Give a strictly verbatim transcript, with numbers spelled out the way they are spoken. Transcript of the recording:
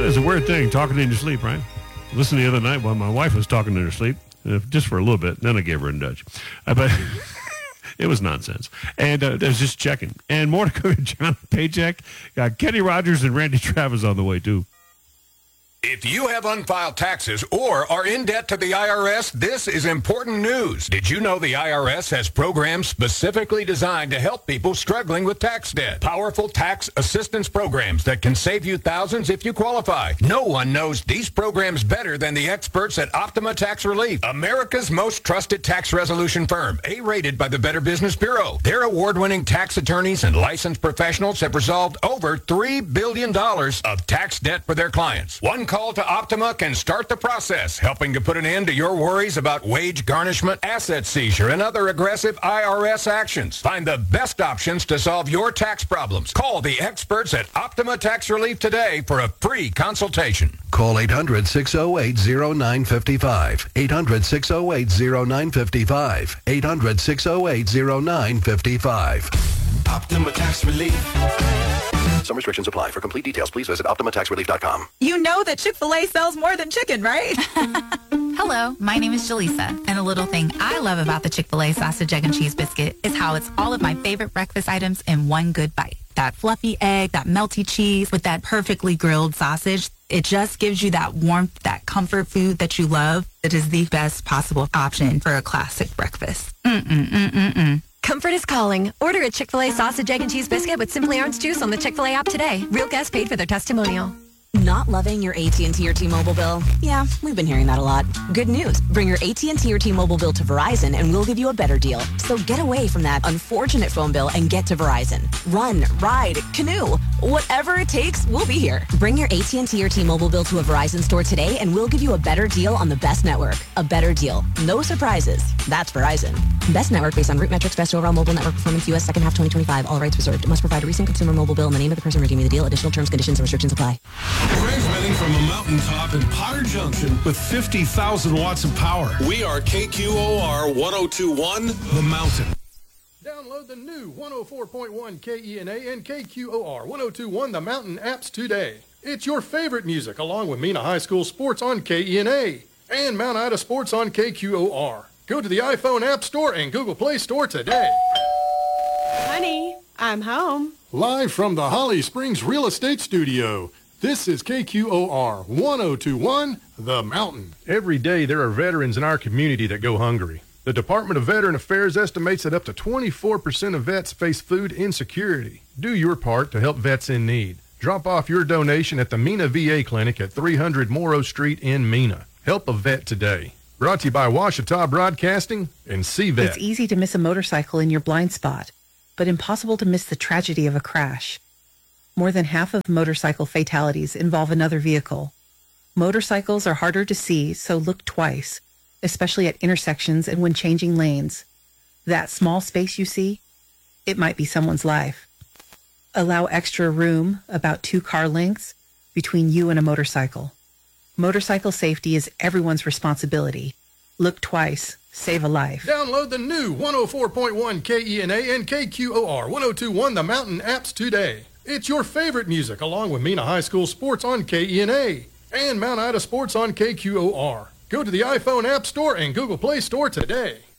is a weird thing, talking in your sleep, right? Listen the other night while my wife was talking in her sleep, uh, just for a little bit, then I gave her in Dutch. Uh, but it was nonsense. And uh, I was just checking. And more to come, John Paycheck. Got Kenny Rogers and Randy Travis on the way, too. If you have unfiled taxes or are in debt to the I R S, this is important news. Did you know the I R S has programs specifically designed to help people struggling with tax debt? Powerful tax assistance programs that can save you thousands if you qualify. No one knows these programs better than the experts at Optima Tax Relief, America's most trusted tax resolution firm, A-rated by the Better Business Bureau. Their award-winning tax attorneys and licensed professionals have resolved over three billion dollars of tax debt for their clients. One call to Optima can start the process, helping to put an end to your worries about wage garnishment, asset seizure, and other aggressive I R S actions. Find the best options to solve your tax problems. Call the experts at Optima Tax Relief today for a free consultation. Call eight hundred, six oh eight, oh nine five five. eight hundred, six oh eight, oh nine five five. eight hundred, six oh eight, oh nine five five. Optima Tax Relief. Some restrictions apply. For complete details, please visit Optima Tax Relief dot com. You know that Chick-fil-A sells more than chicken, right? Hello, my name is Jaleesa, and a little thing I love about the Chick-fil-A sausage, egg, and cheese biscuit is how it's all of my favorite breakfast items in one good bite. That fluffy egg, that melty cheese with that perfectly grilled sausage. It just gives you that warmth, that comfort food that you love. It is the best possible option for a classic breakfast. Mm-mm-mm-mm-mm. Comfort is calling. Order a Chick-fil-A sausage, egg, and cheese biscuit with Simply Orange Juice on the Chick-fil-A app today. Real guests paid for their testimonial. Not loving your A T and T or T-Mobile bill? Yeah, we've been hearing that a lot. Good news. Bring your A T and T or T-Mobile bill to Verizon and we'll give you a better deal. So get away from that unfortunate phone bill and get to Verizon. Run, ride, canoe. Whatever it takes, we'll be here. Bring your A T and T or T-Mobile bill to a Verizon store today and we'll give you a better deal on the best network. A better deal. No surprises. That's Verizon. Best network based on root metrics, best overall mobile network performance, U S second half twenty twenty-five. All rights reserved. Must provide a recent consumer mobile bill and the name of the person redeeming the deal. Additional terms, conditions, and restrictions apply. Transmitting from a mountaintop in Potter Junction with fifty thousand watts of power. We are K Q O R one oh two point one, The Mountain. Download the new one oh four point one K E N A and K Q O R one oh two point one The Mountain apps today. It's your favorite music along with Mena High School sports on K E N A and Mount Ida sports on K Q O R. Go to the iPhone App Store and Google Play Store today. Honey, I'm home. Live from the Holly Springs Real Estate Studio, this is K Q O R one oh two point one, The Mountain. Every day there are veterans in our community that go hungry. The Department of Veteran Affairs estimates that up to twenty-four percent of vets face food insecurity. Do your part to help vets in need. Drop off your donation at the Mena V A Clinic at three hundred Morrow Street in Mena. Help a vet today. Brought to you by Ouachita Broadcasting and C V E T. It's easy to miss a motorcycle in your blind spot, but impossible to miss the tragedy of a crash. More than half of motorcycle fatalities involve another vehicle. Motorcycles are harder to see, so look twice, especially at intersections and when changing lanes. That small space you see, it might be someone's life. Allow extra room, about two car lengths, between you and a motorcycle. Motorcycle safety is everyone's responsibility. Look twice. Save a life. Download the new one oh four point one K E N A and K Q O R one oh two point one The Mountain apps today. It's your favorite music along with Mena High School sports on K E N A and Mount Ida sports on K Q O R. Go to the iPhone App Store and Google Play Store today.